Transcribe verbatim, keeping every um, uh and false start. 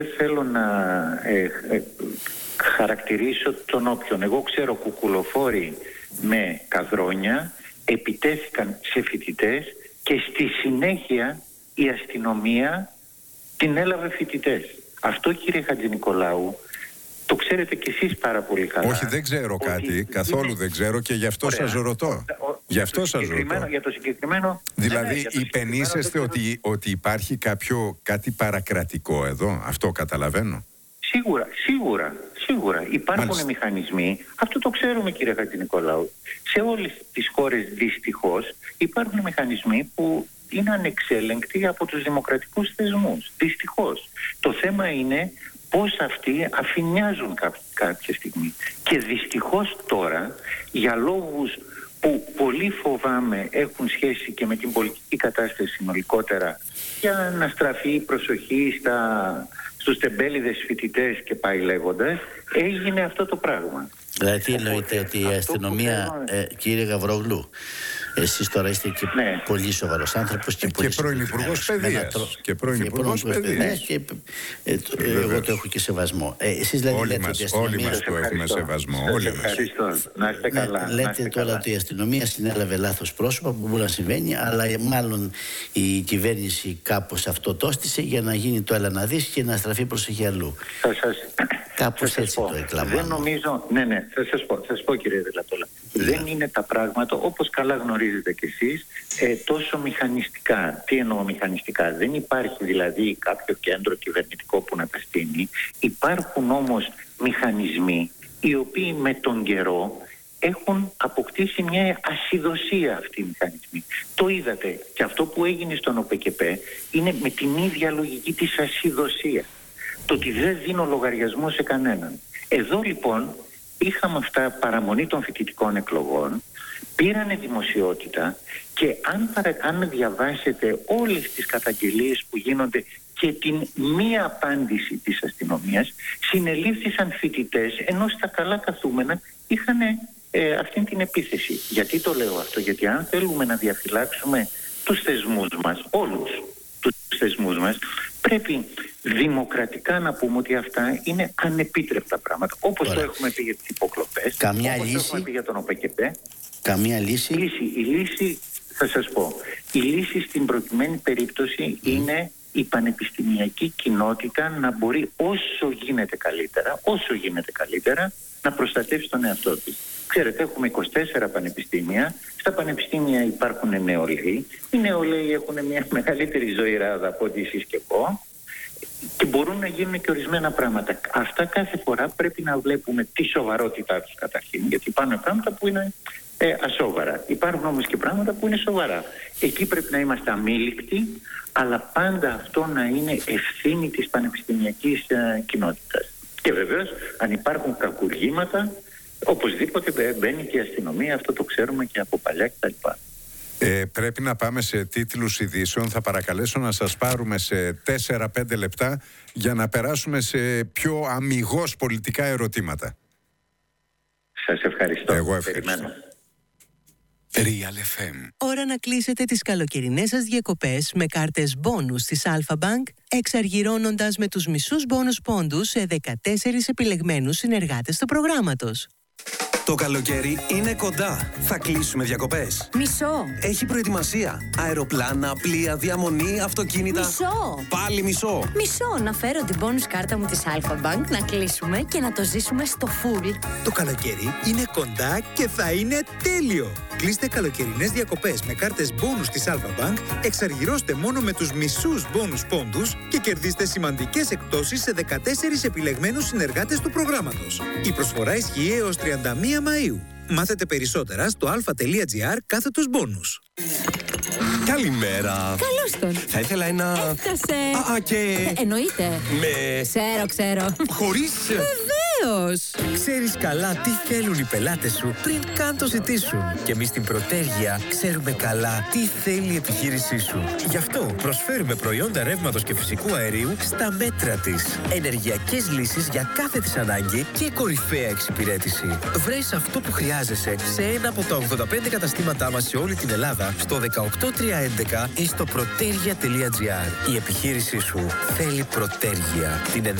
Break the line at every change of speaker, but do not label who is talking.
θέλω να ε, ε, χαρακτηρίσω τον όποιον. Εγώ ξέρω κουκουλοφόροι με καδρόνια επιτέθηκαν σε φοιτητές και στη συνέχεια η αστυνομία την έλαβε φοιτητές. Αυτό, κύριε Χατζηνικολάου, το ξέρετε κι εσείς πάρα πολύ καλά.
Όχι, δεν ξέρω κάτι, καθόλου είναι... δεν ξέρω και γι' αυτό Ωραία. σας ρωτώ. Γι' αυτό σας ρωτώ.
Για το συγκεκριμένο...
Δηλαδή,
ναι, ναι,
υπενήσεστε ότι, ότι υπάρχει κάποιο, κάτι παρακρατικό εδώ, αυτό καταλαβαίνω.
Σίγουρα, σίγουρα, σίγουρα. Υπάρχουν Μάλιστα. μηχανισμοί, αυτό το ξέρουμε, κύριε Χατζηνικολάου. Σε όλες τις χώρες δυστυχώς υπάρχουν μηχανισμοί που είναι ανεξέλεγκτοι από τους δημοκρατικούς θεσμούς. Δυστυχώς. Το θέμα είναι πώς αυτοί αφηνιάζουν κάποια στιγμή. Και δυστυχώς τώρα, για λόγους που πολύ φοβάμαι έχουν σχέση και με την πολιτική κατάσταση συνολικότερα, για να στραφεί η προσοχή στα, στους τεμπέληδες φοιτητές και πάει λέγοντας, έγινε αυτό το πράγμα.
Δηλαδή τι εννοείτε, ότι η αστυνομία, ε, κύριε Γαβρόγλου, εσείς τώρα είστε και ναι. πολύ σοβαρός άνθρωπος και,
και πρώην Υπουργός Παιδείας.
Τρο...
Και πρώην Υπουργός Παιδείας.
Και, ε, το, εγώ το έχω και σεβασμό. Ε, εσείς δηλαδή
όλοι
λέτε
μας,
ότι η αστυνομία...
όλοι μας το έχουμε σεβασμό.
Σας ευχαριστώ. Να είστε καλά.
Ναι, λέτε
είστε
τώρα
καλά.
ότι η αστυνομία συνέλαβε λάθος πρόσωπα που μπορεί να συμβαίνει, αλλά μάλλον η κυβέρνηση κάπως αυτό το έστησε για να γίνει το έλα να δεις και να στραφεί προσοχή αλλού.
Θα σας...
Κάπως έτσι
πω.
το εκλαμβάνω.
Δεν νομίζω... Ναι, ναι, θα σας πω, θα σας πω κύριε Δελατόλα. Ναι. Δεν είναι τα πράγματα, όπως καλά γνωρίζετε κι εσείς, ε, τόσο μηχανιστικά. Τι εννοώ μηχανιστικά? Δεν υπάρχει δηλαδή κάποιο κέντρο κυβερνητικό που να τα στείνει. Υπάρχουν όμως μηχανισμοί οι οποίοι με τον καιρό έχουν αποκτήσει μια ασυδοσία αυτοί οι μηχανισμοί. Το είδατε. Και αυτό που έγινε στον ΟΠΕΚΕΠΕ είναι με την ίδια λογική της ασυδοσίας. Το ότι δεν δίνω λογαριασμό σε κανέναν. Εδώ λοιπόν είχαμε αυτά παραμονή των φοιτητικών εκλογών, πήρανε δημοσιότητα και αν, παρα, αν διαβάσετε όλες τις καταγγελίες που γίνονται και την μία απάντηση της αστυνομίας, συνελήφθησαν φοιτητές ενώ στα καλά καθούμενα είχαν ε, αυτή την επίθεση. Γιατί το λέω αυτό? Γιατί αν θέλουμε να διαφυλάξουμε τους θεσμούς μας, όλους τους θεσμούς μας, πρέπει δημοκρατικά να πούμε ότι αυτά είναι ανεπίτρεπτα πράγματα. Όπως Ωραία. το έχουμε πει για τις υποκλοπές,
Καμιά
όπως
λύση.
το έχουμε πει για τον ΟΠΕΚΕΠΕ.
Καμία λύση.
Η λύση, η λύση, θα σας πω, η λύση στην προκειμένη περίπτωση mm. είναι η πανεπιστημιακή κοινότητα να μπορεί όσο γίνεται καλύτερα, όσο γίνεται καλύτερα, να προστατεύσει τον εαυτό της. Ξέρετε, έχουμε είκοσι τέσσερα πανεπιστήμια. Στα πανεπιστήμια υπάρχουν νεολαίοι. Οι νεολαίοι έχουν μια μεγαλύτερη ζωηράδα από ό,τι εσείς και εγώ και μπορούν να γίνουν και ορισμένα πράγματα. Αυτά κάθε φορά πρέπει να βλέπουμε τη σοβαρότητά τους καταρχήν, γιατί υπάρχουν πράγματα που είναι ε, ασόβαρα. Υπάρχουν όμως και πράγματα που είναι σοβαρά. Εκεί πρέπει να είμαστε αμήλικτοι, αλλά πάντα αυτό να είναι ευθύνη της πανεπιστημιακής ε, κοινότητας. Και βεβαίως, αν υπάρχουν κακουργήματα, οπωσδήποτε μπαίνει και η αστυνομία, αυτό το ξέρουμε και από παλιά κτλ.
Ε, πρέπει να πάμε σε τίτλους ειδήσεων. Θα παρακαλέσω να σας πάρουμε σε τέσσερα πέντε λεπτά για να περάσουμε σε πιο αμιγώς πολιτικά ερωτήματα.
Σας ευχαριστώ.
Εγώ ευχαριστώ.
Περιμένω.
Real εφ εμ.
Ώρα να κλείσετε τις καλοκαιρινές σας διακοπές με κάρτες μπόνους της Alpha Bank, εξαργυρώνοντας με τους μισούς μπόνους πόντους σε δεκατέσσερις επιλεγμένους συνεργάτες του προγράμματος.
Το καλοκαίρι είναι κοντά. Θα κλείσουμε διακοπές.
Μισό.
Έχει προετοιμασία. Αεροπλάνα, πλοία, διαμονή, αυτοκίνητα.
Μισό.
Πάλι μισό.
Μισό. Να φέρω την bonus κάρτα μου της Alpha Bank, να κλείσουμε και να το ζήσουμε στο full.
Το καλοκαίρι είναι κοντά και θα είναι τέλειο. Κλείστε καλοκαιρινές διακοπές με κάρτες bonus της Alpha Bank, εξαργυρώστε μόνο με τους μισούς bonus πόντους και κερδίστε σημαντικές εκπτώσεις σε δεκατέσσερις επιλεγμένους συνεργάτες του προγράμματος. Η προσφορά ισχύει έως τριάντα μία Μαΐου. Μάθετε περισσότερα στο alpha.gr κάθετος bonus.
Καλημέρα.
Καλώς τον.
Θα ήθελα ένα...
Έφτασε.
Α, α, και...
Εννοείται.
Με...
Ξέρω, ξέρω.
Χωρίς...
Βεβαίως. Βεβαίως!
Ξέρεις καλά τι θέλουν οι πελάτες σου πριν καν το ζητήσουν. Και εμείς στην Προτέργεια ξέρουμε καλά τι θέλει η επιχείρησή σου. Γι' αυτό προσφέρουμε προϊόντα ρεύματος και φυσικού αερίου στα μέτρα της. Ενεργειακές λύσεις για κάθε της ανάγκη και κορυφαία εξυπηρέτηση. Βρες αυτό που χρειάζεσαι σε ένα από τα ογδόντα πέντε καταστήματά μας σε όλη την Ελλάδα, στο δεκαοκτώ τριακόσια έντεκα ή στο protergia τελεία gr. Η επιχείρησή σου θέλει Προτέργεια. Την